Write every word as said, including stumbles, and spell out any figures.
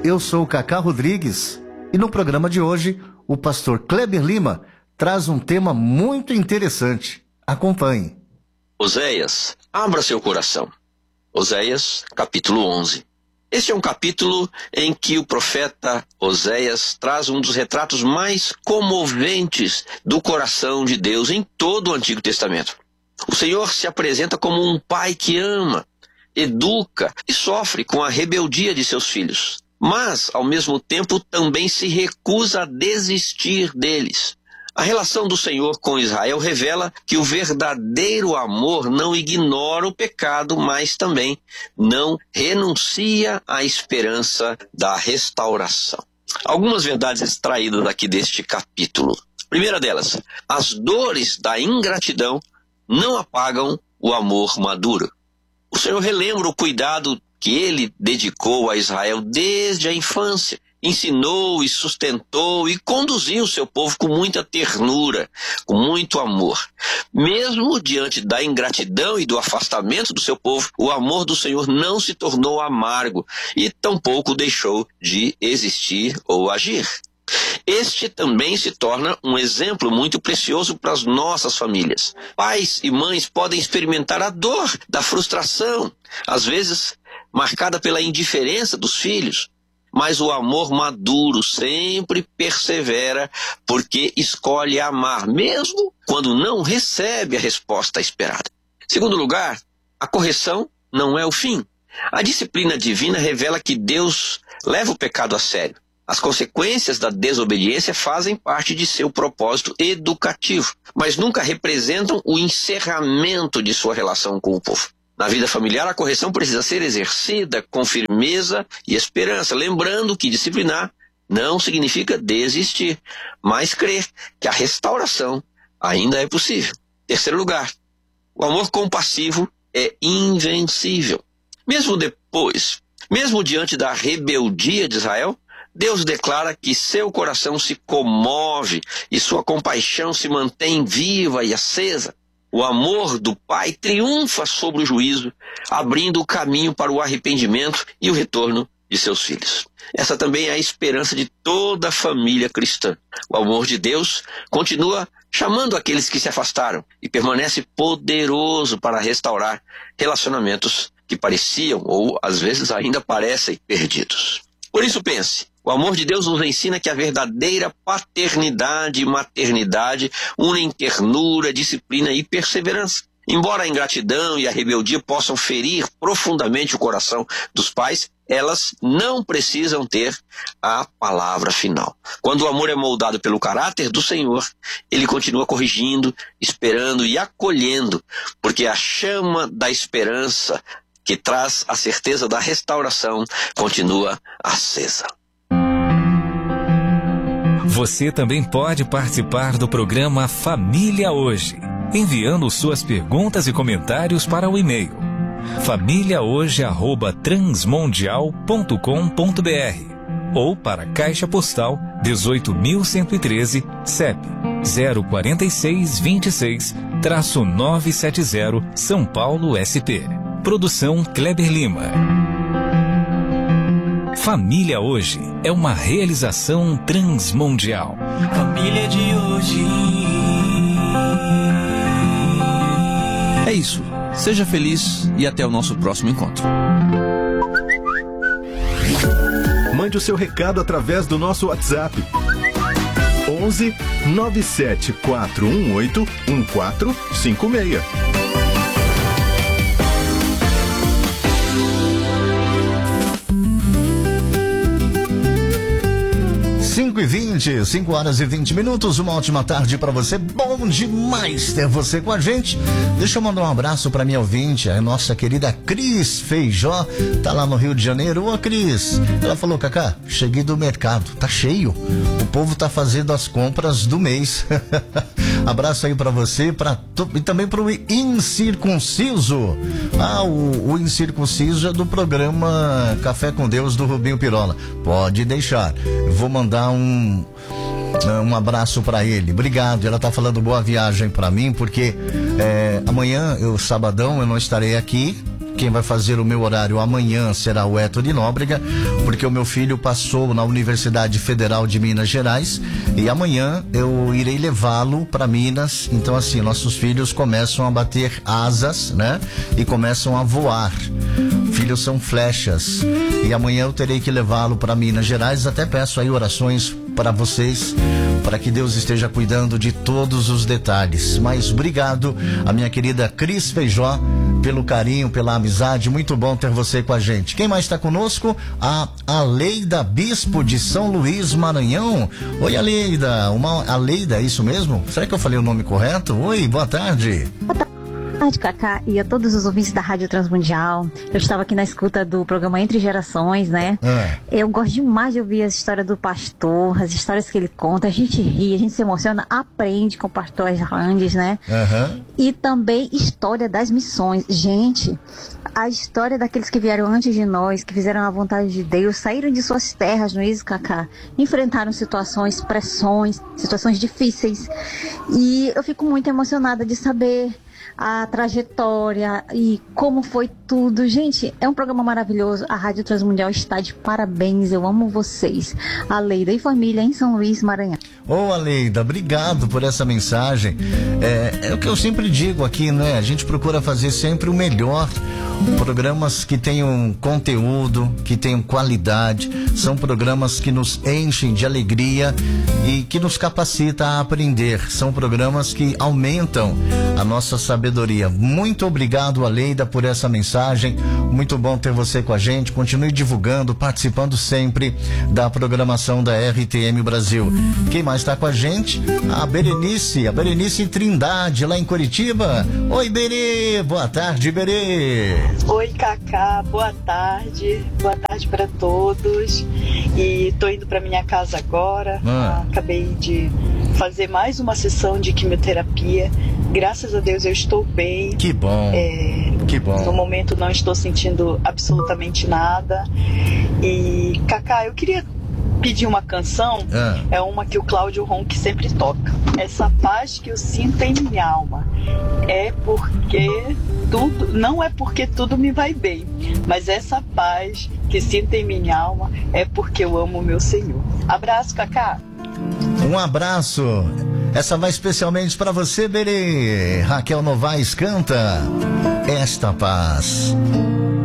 eu sou o Cacá Rodrigues e no programa de hoje o pastor Kleber Lima traz um tema muito interessante. Acompanhe. Oséias, abra seu coração. Oséias, capítulo onze. Este é um capítulo em que o profeta Oséias traz um dos retratos mais comoventes do coração de Deus em todo o Antigo Testamento. O Senhor se apresenta como um pai que ama, educa e sofre com a rebeldia de seus filhos, mas, ao mesmo tempo, também se recusa a desistir deles. A relação do Senhor com Israel revela que o verdadeiro amor não ignora o pecado, mas também não renuncia à esperança da restauração. Algumas verdades extraídas aqui deste capítulo. Primeira delas, as dores da ingratidão não apagam o amor maduro. O Senhor relembra o cuidado que ele dedicou a Israel desde a infância. Ensinou e sustentou e conduziu o seu povo com muita ternura, com muito amor. Mesmo diante da ingratidão e do afastamento do seu povo, o amor do Senhor não se tornou amargo e tampouco deixou de existir ou agir. Este também se torna um exemplo muito precioso para as nossas famílias. Pais e mães podem experimentar a dor da frustração, às vezes marcada pela indiferença dos filhos. Mas o amor maduro sempre persevera porque escolhe amar, mesmo quando não recebe a resposta esperada. Segundo lugar, a correção não é o fim. A disciplina divina revela que Deus leva o pecado a sério. As consequências da desobediência fazem parte de seu propósito educativo, mas nunca representam o encerramento de sua relação com o povo. Na vida familiar, a correção precisa ser exercida com firmeza e esperança, lembrando que disciplinar não significa desistir, mas crer que a restauração ainda é possível. Terceiro lugar, o amor compassivo é invencível. Mesmo depois, mesmo diante da rebeldia de Israel, Deus declara que seu coração se comove e sua compaixão se mantém viva e acesa. O amor do Pai triunfa sobre o juízo, abrindo o caminho para o arrependimento e o retorno de seus filhos. Essa também é a esperança de toda a família cristã. O amor de Deus continua chamando aqueles que se afastaram e permanece poderoso para restaurar relacionamentos que pareciam ou às vezes ainda parecem perdidos. Por isso pense, o amor de Deus nos ensina que a verdadeira paternidade e maternidade unem ternura, disciplina e perseverança. Embora a ingratidão e a rebeldia possam ferir profundamente o coração dos pais, elas não precisam ter a palavra final. Quando o amor é moldado pelo caráter do Senhor, ele continua corrigindo, esperando e acolhendo, porque a chama da esperança que traz a certeza da restauração continua acesa. Você também pode participar do programa Família Hoje, enviando suas perguntas e comentários para o e-mail família hoje arroba transmundial ponto com ponto br ou para a Caixa Postal dezoito mil cento e treze, C E P zero quatro seis dois seis, novecentos e setenta, São Paulo, S P. Produção Kleber Lima. Família Hoje é uma realização transmundial. Família de hoje. É isso. Seja feliz e até o nosso próximo encontro. Mande o seu recado através do nosso WhatsApp. onze nove sete quatro um oito um quatro cinco seis. cinco e vinte, cinco horas e vinte minutos, uma ótima tarde para você. Bom demais ter você com a gente. Deixa eu mandar um abraço para minha ouvinte, a nossa querida Cris Feijó, tá lá no Rio de Janeiro. Ô Cris, ela falou: Cacá, cheguei do mercado, tá cheio, o povo tá fazendo as compras do mês. Abraço aí para você, pra, e também pro Incircunciso. Ah, o, o Incircunciso é do programa Café com Deus do Rubinho Pirola. Pode deixar, eu vou mandar um um abraço para ele. Obrigado. Ela tá falando boa viagem para mim, porque é, amanhã, eu sabadão, eu não estarei aqui. quem vai fazer o meu horário amanhã será o Héctor de Nóbrega, porque o meu filho passou na Universidade Federal de Minas Gerais e amanhã eu irei levá-lo para Minas. Então assim, nossos filhos começam a bater asas, né? E começam a voar. Filhos são flechas. E amanhã eu terei que levá-lo para Minas Gerais. Até peço aí orações para vocês, para que Deus esteja cuidando de todos os detalhes. Mas obrigado a minha querida Cris Feijó pelo carinho, pela amizade. Muito bom ter você com a gente. Quem mais está conosco? A Aleida Bispo de São Luís, Maranhão. Oi, Aleida. Uma Aleida, é isso mesmo? Será que eu falei o nome correto? Oi, boa tarde. Boa tarde. Boa tarde, Cacá, e a todos os ouvintes da Rádio Transmundial. Eu estava aqui na escuta do programa Entre Gerações, né? É. Eu gosto demais de ouvir a história do pastor, as histórias que ele conta. A gente ri, a gente se emociona, aprende com o pastor Hernandes, né? Uhum. E também história das missões. Gente, a história daqueles que vieram antes de nós, que fizeram a vontade de Deus, saíram de suas terras, não é isso, Cacá? Enfrentaram situações, pressões, situações difíceis. E eu fico muito emocionada de saber a trajetória e como foi tudo. Gente, é um programa maravilhoso. A Rádio Transmundial está de parabéns. Eu amo vocês. Aleida e família em São Luís, Maranhão. Ô, oh, Aleida, obrigado por essa mensagem. É, é o que eu sempre digo aqui, né? A gente procura fazer sempre o melhor. Programas que tenham conteúdo, que tenham qualidade, são programas que nos enchem de alegria e que nos capacita a aprender. São programas que aumentam a nossa sabedoria. Muito obrigado, Aleida, por essa mensagem. Muito bom ter você com a gente. Continue divulgando, participando sempre da programação da R T M Brasil. Quem mais está com a gente? A Berenice, a Berenice Trindade, lá em Curitiba. Oi, Berê, boa tarde, Berê. Oi, Cacá, boa tarde, boa tarde para todos. E tô indo para minha casa agora. Ah. Acabei de fazer mais uma sessão de quimioterapia. Graças a Deus eu estou bem. Que bom. É, que bom. No momento não estou sentindo absolutamente nada. E, Cacá, eu queria pedir uma canção. Ah. É uma que o Cláudio Ronck sempre toca. Essa paz que eu sinto em minha alma é porque tudo, não é porque tudo me vai bem, mas essa paz que sinto em minha alma é porque eu amo o meu Senhor. Abraço, Cacá. Um abraço. Essa vai especialmente para você, Berê. Raquel Novaes canta Esta Paz.